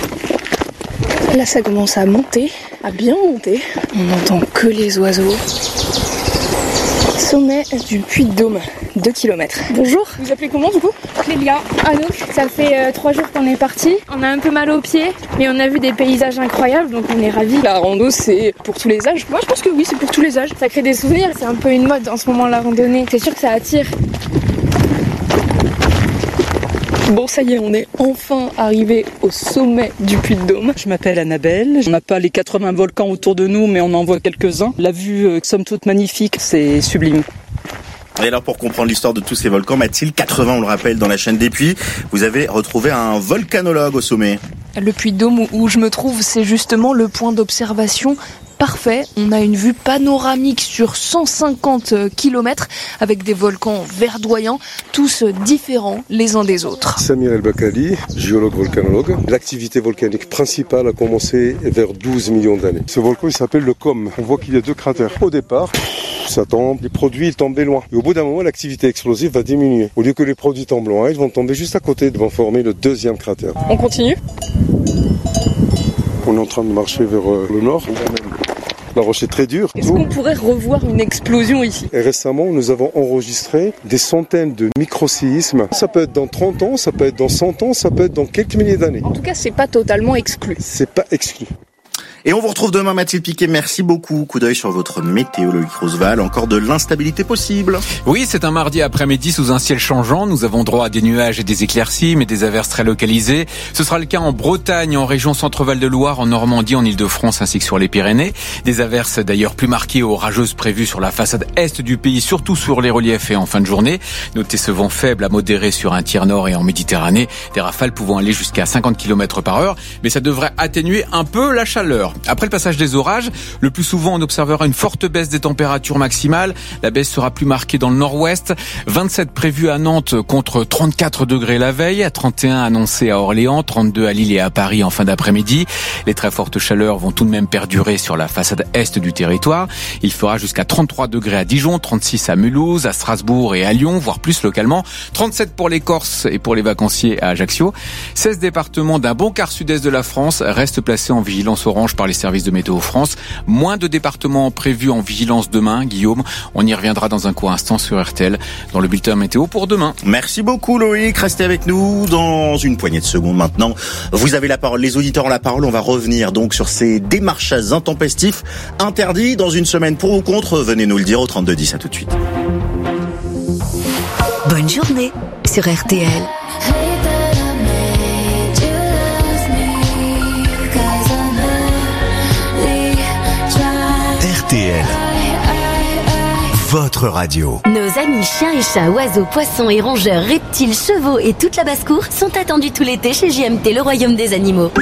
Là ça commence à monter, à bien monter. On n'entend que les oiseaux. Sommet du Puy-de-Dôme, 2 km. Bonjour, vous appelez comment du coup ? Clélia, Anouk, ça fait 3 jours qu'on est parti. On a un peu mal aux pieds, mais on a vu des paysages incroyables, donc on est ravis. La rando, c'est pour tous les âges ? Moi, je pense que oui, c'est pour tous les âges. Ça crée des souvenirs, c'est un peu une mode en ce moment, la randonnée. C'est sûr que ça attire. Bon, ça y est, on est enfin arrivé au sommet du Puy-de-Dôme. Je m'appelle Annabelle. On n'a pas les 80 volcans autour de nous, mais on en voit quelques-uns. La vue, somme toute magnifique, c'est sublime. Et alors pour comprendre l'histoire de tous ces volcans, Mathilde, 80 on le rappelle dans la chaîne des Puys, vous avez retrouvé un volcanologue au sommet. Le Puy-de-Dôme où je me trouve, c'est justement le point d'observation parfait. On a une vue panoramique sur 150 km avec des volcans verdoyants, tous différents les uns des autres. Samir El Bakali, géologue volcanologue. L'activité volcanique principale a commencé vers 12 millions d'années. Ce volcan il s'appelle le Com. On voit qu'il y a 2 cratères. Au départ, ça tombe, les produits ils tombaient loin. Et au bout d'un moment, l'activité explosive va diminuer. Au lieu que les produits tombent loin, ils vont tomber juste à côté, ils vont former le 2e cratère. On continue ? On est en train de marcher vers le nord. La roche est très dure. Est-ce qu'on pourrait revoir une explosion ici ? Et récemment, nous avons enregistré des centaines de micro-séismes. Ça peut être dans 30 ans, ça peut être dans 100 ans, ça peut être dans quelques milliers d'années. En tout cas, c'est pas totalement exclu. C'est pas exclu. Et on vous retrouve demain, Mathilde Piquet. Merci beaucoup. Coup d'œil sur votre météo, Loïc Roosevelt. Encore de l'instabilité possible. Oui, c'est un mardi après-midi sous un ciel changeant. Nous avons droit à des nuages et des éclaircies, mais des averses très localisées. Ce sera le cas en Bretagne, en région Centre-Val de Loire, en Normandie, en Île-de-France, ainsi que sur les Pyrénées. Des averses d'ailleurs plus marquées, orageuses prévues sur la façade est du pays, surtout sur les reliefs et en fin de journée. Notez ce vent faible à modéré sur un tiers nord et en Méditerranée. Des rafales pouvant aller jusqu'à 50 km/h, mais ça devrait atténuer un peu la chaleur. Après le passage des orages, le plus souvent on observera une forte baisse des températures maximales. La baisse sera plus marquée dans le nord-ouest. 27 prévus à Nantes contre 34 degrés la veille, 31 annoncés à Orléans, 32 à Lille et à Paris en fin d'après-midi. Les très fortes chaleurs vont tout de même perdurer sur la façade est du territoire. Il fera jusqu'à 33 degrés à Dijon, 36 à Mulhouse, à Strasbourg et à Lyon, voire plus localement. 37 pour les Corses et pour les vacanciers à Ajaccio. 16 départements d'un bon quart sud-est de la France restent placés en vigilance orange par les services de Météo France. Moins de départements prévus en vigilance demain. Guillaume, on y reviendra dans un court instant sur RTL dans le bulletin météo pour demain. Merci beaucoup Loïc, restez avec nous dans une poignée de secondes maintenant. Vous avez la parole, les auditeurs ont la parole. On va revenir donc sur ces démarchages intempestifs interdits dans une semaine pour ou contre. Venez nous le dire au 3210. À tout de suite. Bonne journée sur RTL. RTL, votre radio. Nos amis chiens et chats, oiseaux, poissons et rongeurs, reptiles, chevaux et toute la basse-cour sont attendus tout l'été chez JMT, le royaume des animaux.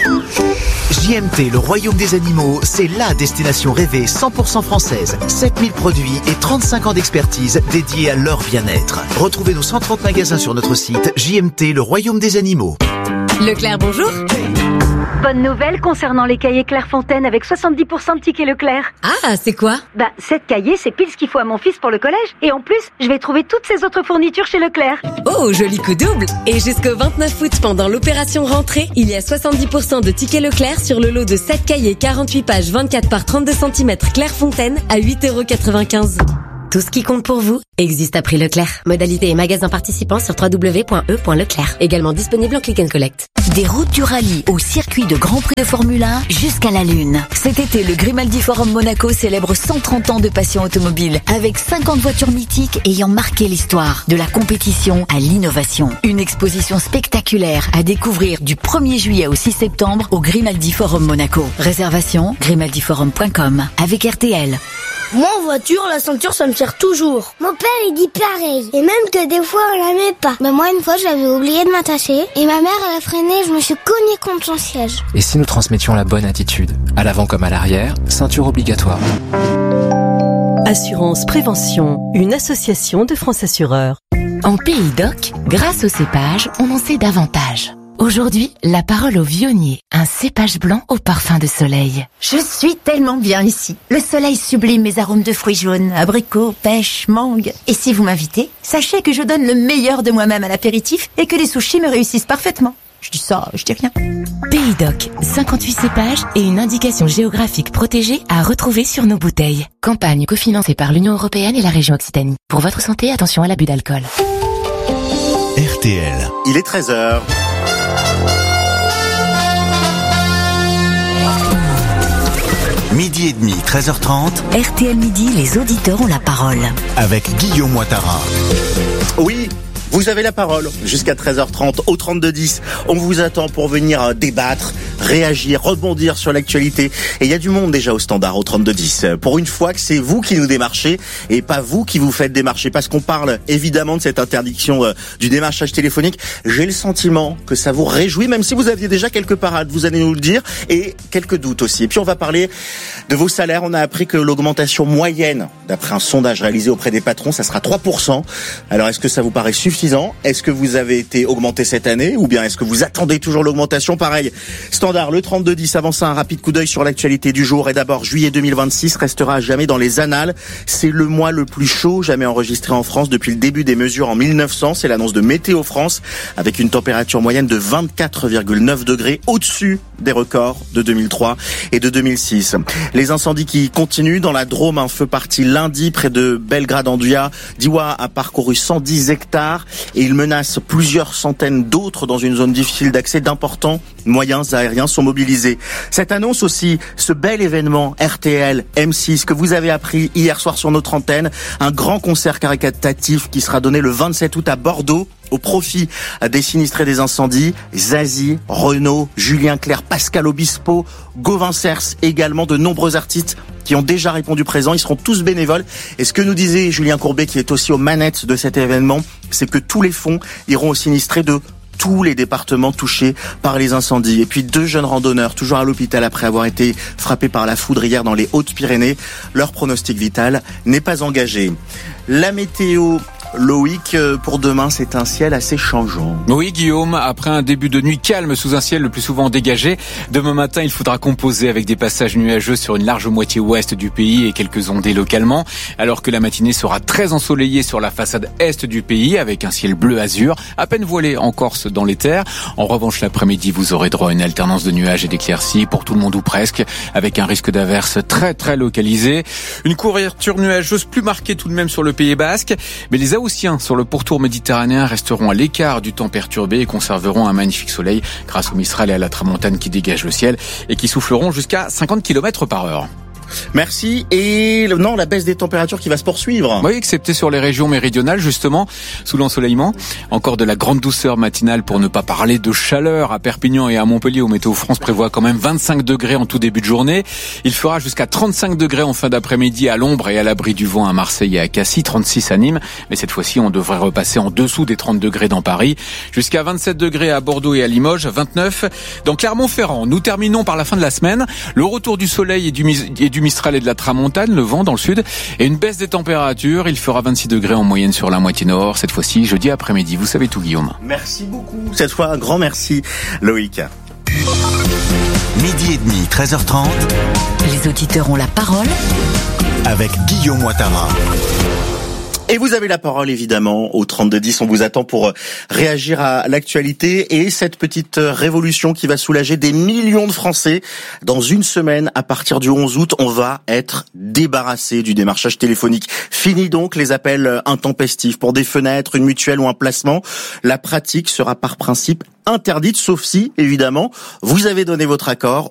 JMT, le royaume des animaux, c'est la destination rêvée 100% française. 7000 produits et 35 ans d'expertise dédiés à leur bien-être. Retrouvez nos 130 magasins sur notre site JMT, le royaume des animaux. Leclerc, bonjour. Bonne nouvelle concernant les cahiers Clairefontaine avec 70% de tickets Leclerc. Ah, c'est quoi ? 7 cahiers, c'est pile ce qu'il faut à mon fils pour le collège. Et en plus, je vais trouver toutes ces autres fournitures chez Leclerc. Oh, joli coup double. Et jusqu'au 29 août, pendant l'opération rentrée, il y a 70% de tickets Leclerc sur le lot de 7 cahiers 48 pages 24 par 32 cm Clairefontaine à 8,95 €. Tout ce qui compte pour vous existe à prix Leclerc. Modalité et magasins participants sur www.e.leclerc. Également disponible en click and collect. Des routes du rallye au circuit de Grand Prix de Formule 1 jusqu'à la Lune. Cet été, le Grimaldi Forum Monaco célèbre 130 ans de passion automobile avec 50 voitures mythiques ayant marqué l'histoire. De la compétition à l'innovation. Une exposition spectaculaire à découvrir du 1er juillet au 6 septembre au Grimaldi Forum Monaco. Réservation grimaldiforum.com avec RTL. Moi, en voiture, la ceinture, ça me sert toujours. Mon père, il dit pareil. Et même que des fois, on la met pas. Moi, une fois, j'avais oublié de m'attacher. Et ma mère, elle a freiné, je me suis cognée contre son siège. Et si nous transmettions la bonne attitude, à l'avant comme à l'arrière, ceinture obligatoire. Assurance Prévention, une association de France Assureurs. En Pays d'Oc, grâce au cépage, on en sait davantage. Aujourd'hui, la parole au vionnier, un cépage blanc au parfum de soleil. Je suis tellement bien ici. Le soleil sublime mes arômes de fruits jaunes, abricots, pêche, mangue. Et si vous m'invitez, sachez que je donne le meilleur de moi-même à l'apéritif et que les sushis me réussissent parfaitement. Je dis ça, je dis rien. Pays d'Oc, 58 cépages et une indication géographique protégée à retrouver sur nos bouteilles. Campagne cofinancée par l'Union Européenne et la région Occitanie. Pour votre santé, attention à l'abus d'alcool. RTL. Il est 13h. Midi et demi, 13h30. RTL Midi, les auditeurs ont la parole. Avec Guillaume Ouattara. Oui, Vous avez la parole jusqu'à 13h30 au 3210. On vous attend pour venir débattre, réagir, rebondir sur l'actualité. Et il y a du monde déjà au standard au 3210. Pour une fois que c'est vous qui nous démarchez et pas vous qui vous faites démarcher. Parce qu'on parle évidemment de cette interdiction du démarchage téléphonique. J'ai le sentiment que ça vous réjouit, même si vous aviez déjà quelques parades, vous allez nous le dire, et quelques doutes aussi. Et puis on va parler de vos salaires. On a appris que l'augmentation moyenne, d'après un sondage réalisé auprès des patrons, ça sera 3%. Alors est-ce que ça vous paraît suffisant ? Est-ce que vous avez été augmenté cette année ou bien est-ce que vous attendez toujours l'augmentation ? Pareil, standard, le 3210, avant ça, un rapide coup d'œil sur l'actualité du jour. Et d'abord, juillet 2026 restera à jamais dans les annales. C'est le mois le plus chaud jamais enregistré en France depuis le début des mesures en 1900. C'est l'annonce de Météo France avec une température moyenne de 24,9 degrés au-dessus des records de 2003 et de 2006. Les incendies qui continuent dans la Drôme, un feu parti lundi près de Belgrade-Andouilla. Diwa a parcouru 110 hectares et il menace plusieurs centaines d'autres dans une zone difficile d'accès. D'importants moyens aériens sont mobilisés. Cette annonce aussi, ce bel événement RTL M6 que vous avez appris hier soir sur notre antenne, un grand concert caritatif qui sera donné le 27 août à Bordeaux au profit des sinistrés des incendies. Zazie, Renaud, Julien Clerc, Pascal Obispo, Gauvin Cers, également de nombreux artistes qui ont déjà répondu présent. Ils seront tous bénévoles. Et ce que nous disait Julien Courbet, qui est aussi aux manettes de cet événement, c'est que tous les fonds iront aux sinistrés de tous les départements touchés par les incendies. Et puis 2 jeunes randonneurs, toujours à l'hôpital après avoir été frappés par la foudre hier dans les Hautes-Pyrénées. Leur pronostic vital n'est pas engagé. La météo, Loïc, pour demain, c'est un ciel assez changeant. Oui, Guillaume, après un début de nuit calme sous un ciel le plus souvent dégagé, demain matin, il faudra composer avec des passages nuageux sur une large moitié ouest du pays et quelques ondées localement, alors que la matinée sera très ensoleillée sur la façade est du pays avec un ciel bleu azur, à peine voilé en Corse dans les terres. En revanche, l'après-midi, vous aurez droit à une alternance de nuages et d'éclaircies pour tout le monde ou presque, avec un risque d'averse très très localisé. Une couverture nuageuse plus marquée tout de même sur le Pays Basque, mais les Haussiens sur le pourtour méditerranéen resteront à l'écart du temps perturbé et conserveront un magnifique soleil grâce au Mistral et à la tramontane qui dégagent le ciel et qui souffleront jusqu'à 50 km/h. Merci. Et non, la baisse des températures qui va se poursuivre. Oui, excepté sur les régions méridionales, justement, sous l'ensoleillement. Encore de la grande douceur matinale pour ne pas parler de chaleur. À Perpignan et à Montpellier, où Météo France prévoit quand même 25 degrés en tout début de journée. Il fera jusqu'à 35 degrés en fin d'après-midi à l'ombre et à l'abri du vent à Marseille et à Cassis, 36 à Nîmes. Mais cette fois-ci, on devrait repasser en dessous des 30 degrés dans Paris. Jusqu'à 27 degrés à Bordeaux et à Limoges, 29 dans Clermont-Ferrand. Nous terminons par la fin de la semaine. Le retour du soleil et du Mistral et de la tramontane, le vent dans le sud, et une baisse des températures. Il fera 26 degrés en moyenne sur la moitié nord, cette fois-ci jeudi après-midi. Vous savez tout, Guillaume. Merci beaucoup. Cette fois, un grand merci, Loïc. Midi et demi, 13h30. Les auditeurs ont la parole avec Guillaume Ouattara. Et vous avez la parole, évidemment, au 3210. On vous attend pour réagir à l'actualité et cette petite révolution qui va soulager des millions de Français. Dans une semaine, à partir du 11 août, on va être débarrassé du démarchage téléphonique. Fini donc les appels intempestifs pour des fenêtres, une mutuelle ou un placement. La pratique sera par principe interdite, sauf si, évidemment, vous avez donné votre accord